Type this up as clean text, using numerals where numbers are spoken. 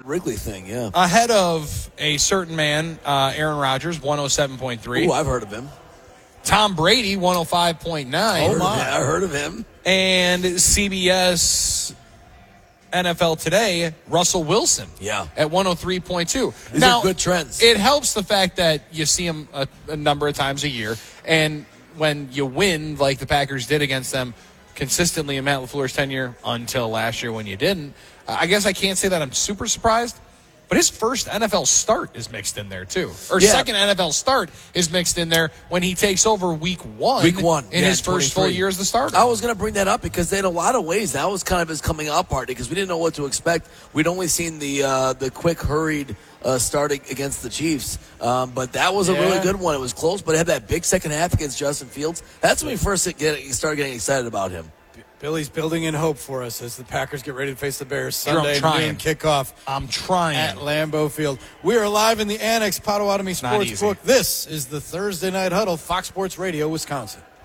Wrigley thing, yeah. Ahead of a certain man, Aaron Rodgers, 107.3. Ooh, I've heard of him. Tom Brady, 105.9. Oh, my. I heard of him. And CBS NFL Today, Russell Wilson. Yeah. At 103.2. These are good trends. It helps the fact that you see him a number of times a year. And when you win, like the Packers did against them consistently in Matt LaFleur's tenure until last year when you didn't, I guess I can't say that I'm super surprised. But his first NFL start is mixed in there, too. Or second NFL start is mixed in there when he takes over week one in his first full year as the starter. I was going to bring that up because in a lot of ways that was kind of his coming out party because we didn't know what to expect. We'd only seen the quick, hurried starting against the Chiefs. But that was a really good one. It was close, but it had that big second half against Justin Fields. That's when we first started getting excited about him. Billy's building in hope for us as the Packers get ready to face the Bears Sunday noon kickoff. I'm trying. At Lambeau Field. We are live in the Annex Potawatomi Sportsbook. This is the Thursday Night Huddle, Fox Sports Radio, Wisconsin.